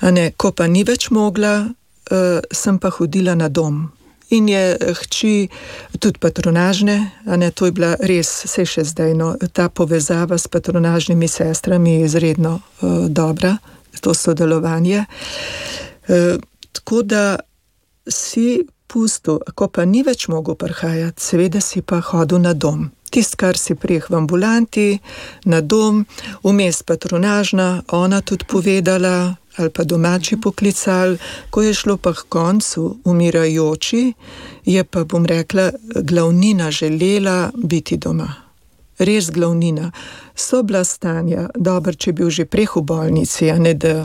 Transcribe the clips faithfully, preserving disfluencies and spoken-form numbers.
A ne, ko pa ni več mogla, uh, sem pa hodila na dom. In je hči tudi patronažne, a ne, to je bila res, vse še zdaj, no, ta povezava s patronažnimi sestrami je izredno uh, dobra, to sodelovanje. Uh, tako da si pustil, ko pa ni več mogel prihajati, seveda si pa hodil na dom. Tist, kar si prijeh v ambulanti, na dom, vmes patronažna, ona tudi povedala, ali pa domači poklical, ko je šlo pa k koncu umirajoči, je pa, bom rekla, glavnina želela biti doma. Res glavnina. So bila stanja, dobro, če je bil že preh v bolnici, a ne da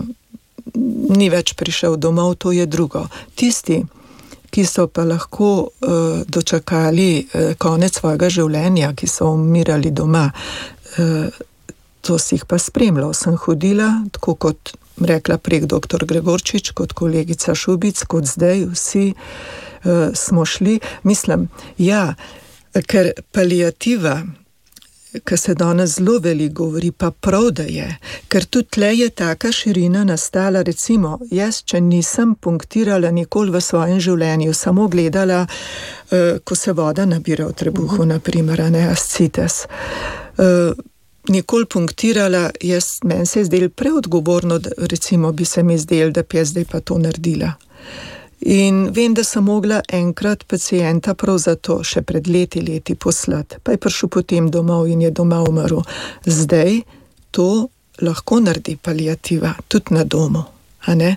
ni več prišel domov, to je drugo. Tisti, ki so pa lahko uh, dočakali uh, konec svojega življenja, ki so umirali doma, uh, to si jih pa spremljal. Sem hodila, tako kot rekla prek doktor Gregorčič, kot kolegica Šubic, kot zdaj vsi uh, smo šli. Mislim, ja, ker paliativa, ki se danes zelo veliko govori, pa prav da je, ker tudi tle je taka širina nastala, recimo, jaz, če nisem punktirala nikoli v svojem življenju, samo gledala, uh, ko se voda nabira v trebuhu, na primer, a ne, ascites. Uh, nikoli punktirala, jaz, meni se je zdelo preodgovorno, da, recimo, bi se mi zdelo, da bi jaz zdaj pa to naredila. In vem, da sem mogla enkrat pacienta prav zato še pred leti, leti poslati, pa je prišel potem domov in je doma umrl. Zdaj to lahko naredi paliativa, tudi na domu, a ne?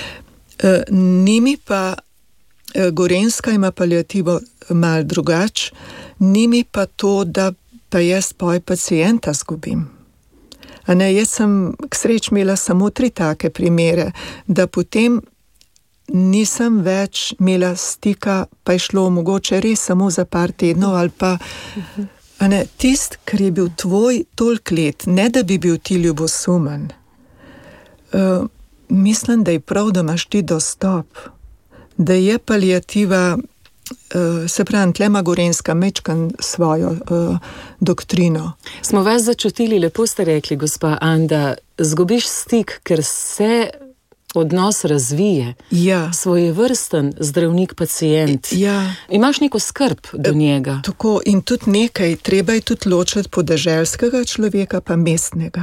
E, nimi pa, e, Gorenjska ima paliativo malo drugače, nimi pa to, da pa jaz poj pacienta zgubim. A ne, jaz sem k sreč imela samo tri take primere, da potem nisem več imela stika, pa je šlo mogoče res samo za par tednov ali pa, a ne, tist, ker je bil tvoj toliko let, ne da bi bil ti ljubosumen. Uh, mislim, da je prav, da imaš ti dostop, da je paliativa, uh, se pravi, tle ima Gorenjska mečkan svojo uh, doktrino. Smo vas začutili, lepo ste rekli, gospa Anda, zgubiš stik, ker se odnos razvije, ja. Svojevrsten zdravnik-pacient. Ja. Imaš neko skrb do njega. Tako, in tudi nekaj, treba je tudi ločiti podeželskega človeka pa mestnega.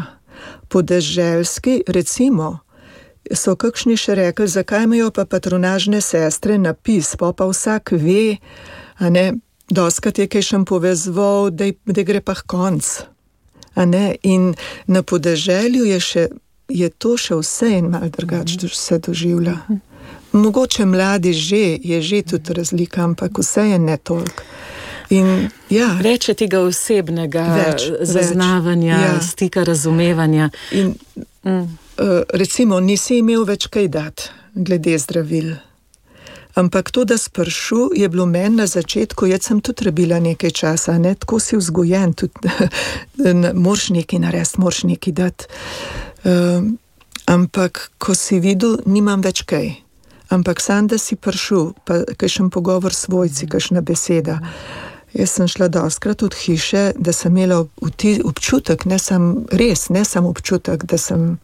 Podeželski, recimo, so kakšni še rekli, zakaj imajo pa patronažne sestre napis, pa pa vsak ve, a ne, doskrat je kaj še povezval, da, da gre pa konc. A ne, in na podeželju je še je to še vse in malo drugače se doživlja. Mogoče mladi že, je že tudi razlika, ampak vse je ne toliko. In, ja. Več je tega osebnega več, zaznavanja, več, ja. Stika, razumevanja. In, mm. uh, recimo, nisi imel več kaj dati glede zdravil. Ampak to, da spršu, je bilo meni na začetku, jaz sem tudi rabila nekaj časa, ne, tako si vzgojen, tudi moraš nekaj narediti, moraš nekaj dati. Uh, ampak, ko si videl, nimam več kaj. Ampak sam, da si prišel, pa kakšen pogovor s svojci, kakšna beseda. Jaz sem šla doskrat od hiše, da sem imela občutek, ne sem res, ne sem občutek, da sem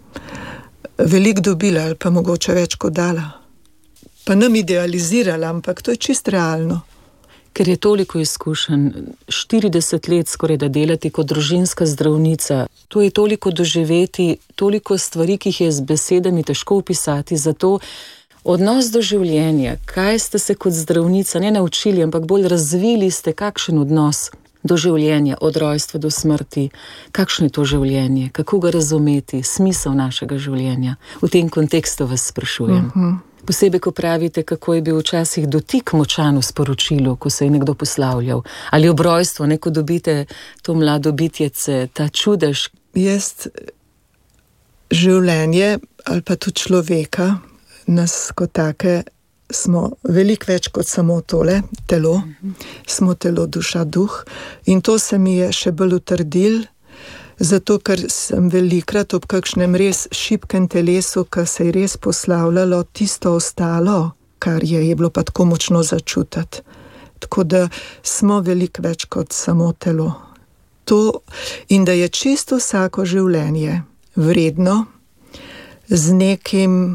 veliko dobila ali pa mogoče več kot dala. Pa nam idealizirala, ampak to je čist realno. Ker je toliko izkušenj, štirideset let skoraj da delati kot družinska zdravnica, to je toliko doživeti, toliko stvari, ki jih je z besedami težko opisati, zato odnos do življenja, kaj ste se kot zdravnica ne naučili, ampak bolj razvili ste, kakšen odnos do življenja, od rojstva do smrti, kakšno je to življenje, kako ga razumeti, smisel našega življenja. V tem kontekstu vas sprašujem. Uh-huh. Posebej, ko pravite, kako je bil včasih dotik močan v sporočilu, ko se je nekdo poslavljal. Ali ob rojstvu, neko dobite to mlado bitjece, ta čudež. Jaz življenje ali pa tudi človeka, nas kot take, smo veliko več kot samo tole, telo. Smo telo, duša, duh. In to se mi je še bolj utrdil, zato ker sem velikrat ob kakšnem res šibkem telesu, ki se je res poslavljalo, tisto ostalo, kar je, je bilo pa tako močno začutiti. Tako da smo veliko več kot samo telo. To, in da je čisto vsako življenje vredno z nekim